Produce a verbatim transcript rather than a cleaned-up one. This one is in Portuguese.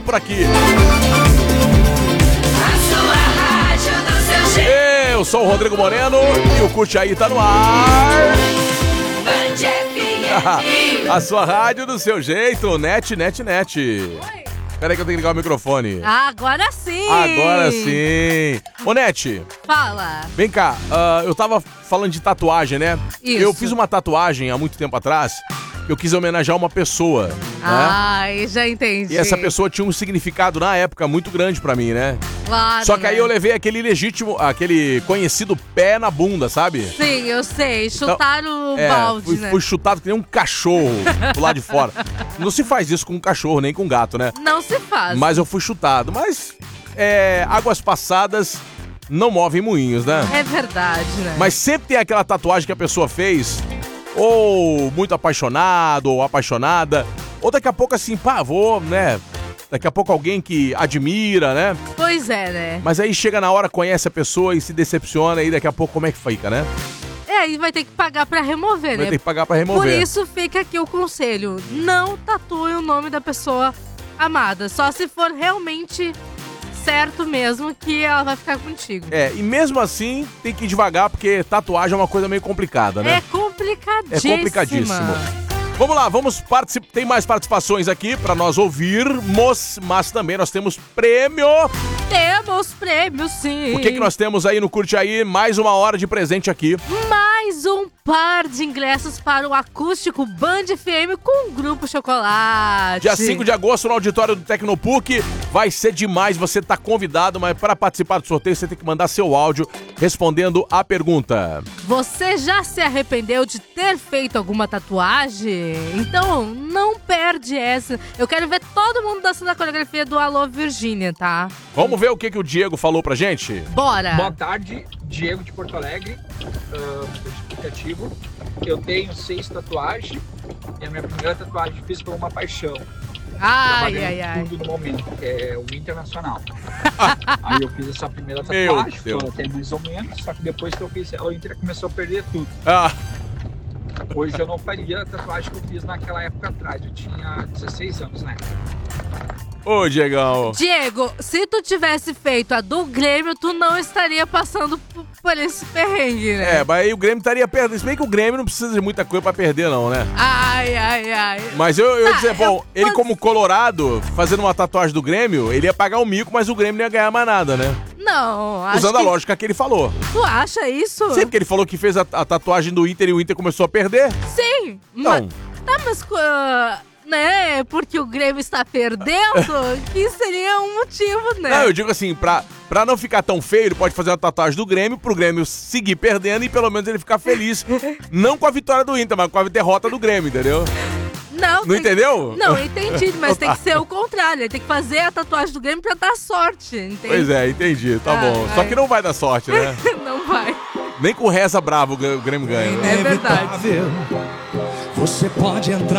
por aqui. A sua rádio do seu jeito. Eu sou o Rodrigo Moreno e o Curte Aí tá no ar. Band F M. A sua rádio do seu jeito, net, net, net. Oi. Peraí que eu tenho que ligar o microfone. Agora sim! Agora sim. Ô, Net, Fala. vem cá, uh, eu tava falando de tatuagem, né? Isso. Eu fiz uma tatuagem há muito tempo atrás, que eu quis homenagear uma pessoa, né? Ai, já entendi. E essa pessoa tinha um significado na época muito grande pra mim, né? Claro, Só que aí né? eu levei aquele legítimo, aquele conhecido pé na bunda, sabe? Sim, eu sei. Chutaram o É, balde, fui, né? fui chutado que nem um cachorro do lado de fora. Não se faz isso com um cachorro, nem com um gato, né? Não se faz. Mas eu fui chutado. Mas é, águas passadas não movem moinhos, né? É verdade, né? Mas sempre tem aquela tatuagem que a pessoa fez, ou muito apaixonado, ou apaixonada, ou daqui a pouco assim, pá, vou, né? Daqui a pouco alguém que admira, né? Pois é, né? Mas aí chega na hora, conhece a pessoa e se decepciona, e daqui a pouco como é que fica, né? É, aí vai ter que pagar pra remover, Vai né? ter que pagar pra Por remover. isso fica aqui o conselho. Não tatue o nome da pessoa amada. Só se for realmente certo mesmo que ela vai ficar contigo. É, e mesmo assim tem que ir devagar, porque tatuagem é uma coisa meio complicada, né? É complicadíssimo. É complicadíssimo. Vamos lá, vamos participar. Tem mais participações aqui pra nós ouvirmos, mas também nós temos prêmio. Temos prêmios, sim. O que, que nós temos aí no Curte Aí? Mais uma hora de presente aqui. Mais um par de ingressos para o acústico Band F M com o Grupo Chocolate. Dia cinco de agosto no auditório do Tecnopuc. Vai ser demais, você tá convidado, mas para participar do sorteio você tem que mandar seu áudio respondendo a pergunta. Você já se arrependeu de ter feito alguma tatuagem? Então não perde essa. Eu quero ver todo mundo dançando a coreografia do Alô Virgínia, tá? Vamos ver o que, que o Diego falou pra gente? Bora! Boa tarde, Diego de Porto Alegre, uh, explicativo. Eu tenho seis tatuagens e a minha primeira tatuagem fiz por uma paixão. Ai, Trabalhando ai, ai. tudo no momento, que é o Internacional. Aí eu fiz essa primeira Meu tatuagem, Deus. foi até mais ou menos, só que depois que eu fiz, o Inter começou a perder tudo. Ah, Hoje eu não faria a tatuagem que eu fiz naquela época atrás, eu tinha dezesseis anos, né? ô Diegão. Diego, se tu tivesse feito a do Grêmio, tu não estaria passando p- por esse perrengue, né? É, mas aí o Grêmio estaria perdendo. Se bem que o Grêmio não precisa de muita coisa pra perder, não, né? Ai, ai, ai. Mas eu, eu ia Tá, dizer, bom, eu- ele mas- como colorado, fazendo uma tatuagem do Grêmio, ele ia pagar o mico, mas o Grêmio não ia ganhar mais nada, né? Não, acho Usando que... a lógica que ele falou. Tu acha isso? Sempre que ele falou que fez a, a tatuagem do Inter e o Inter começou a perder. Sim. Não. Mas, tá, mas... ah, né, porque o Grêmio está perdendo, que seria um motivo, né? Não, eu digo assim, pra, pra não ficar tão feio, ele pode fazer uma tatuagem do Grêmio, pro Grêmio seguir perdendo e pelo menos ele ficar feliz. Não com a vitória do Inter, mas com a derrota do Grêmio, entendeu? Não, Não tem- entendeu? Não, eu entendi, mas tem que ser o contrário. Ele tem que fazer a tatuagem do Grêmio pra dar sorte, entende? Pois é, entendi, tá Ai, bom. Só ai. que não vai dar sorte, né? Não vai. Nem com reza bravo o Grêmio ganha. né? É verdade. Você pode entrar